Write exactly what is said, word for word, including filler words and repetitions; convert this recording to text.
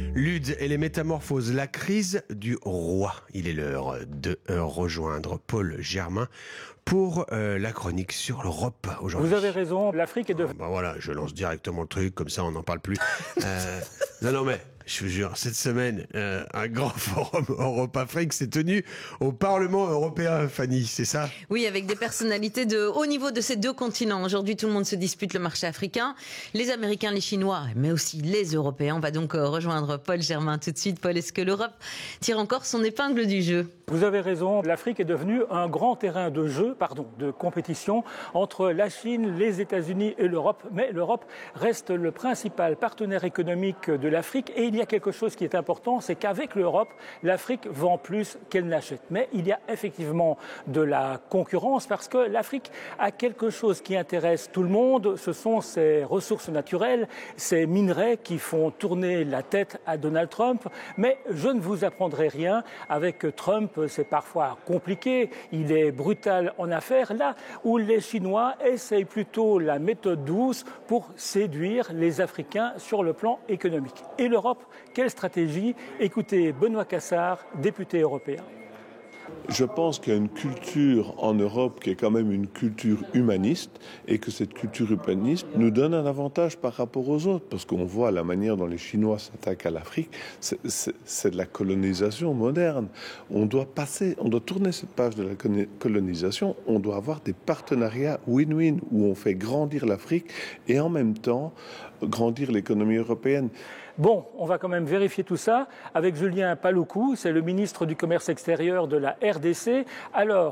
Lude et les métamorphoses, la crise du roi. Il est l'heure de euh, rejoindre Paul Germain pour euh, la chronique sur l'Europe aujourd'hui. Vous avez raison, l'Afrique est devenue... Ah, bah voilà, je lance directement le truc, comme ça on n'en parle plus. Euh, non, non, mais je vous jure, cette semaine, euh, un grand forum Europe-Afrique s'est tenu au Parlement européen, Fanny, c'est ça? Oui, avec des personnalités de haut niveau de ces deux continents. Aujourd'hui, tout le monde se dispute le marché africain. Les Américains, les Chinois, mais aussi les Européens. On va donc rejoindre Paul Germain tout de suite. Paul, est-ce que l'Europe tire encore son épingle du jeu? Vous avez raison, l'Afrique est devenue un grand terrain de jeu, pardon, de compétition entre la Chine, les États-Unis et l'Europe. Mais l'Europe reste le principal partenaire économique de l'Afrique. Et il y a quelque chose qui est important, c'est qu'avec l'Europe, l'Afrique vend plus qu'elle n'achète. Mais il y a effectivement de la concurrence parce que l'Afrique a quelque chose qui intéresse tout le monde. Ce sont ses ressources naturelles, ses minerais qui font tourner la tête à Donald Trump. Mais je ne vous apprendrai rien. Avec Trump, c'est parfois compliqué. Il est brutal en affaires. Là où les Chinois essayent plutôt la méthode douce pour séduire les Africains sur le plan économique. Et l'Europe, quelle stratégie? Écoutez Benoît Cassard, député européen. Je pense qu'il y a une culture en Europe qui est quand même une culture humaniste et que cette culture humaniste nous donne un avantage par rapport aux autres parce qu'on voit la manière dont les Chinois s'attaquent à l'Afrique, c'est, c'est, c'est de la colonisation moderne. On doit passer, on doit tourner cette page de la colonisation, on doit avoir des partenariats win-win où on fait grandir l'Afrique et en même temps grandir l'économie européenne. Bon, on va quand même vérifier tout ça avec Julien Paloukou, c'est le ministre du Commerce extérieur de la R D C. Alors,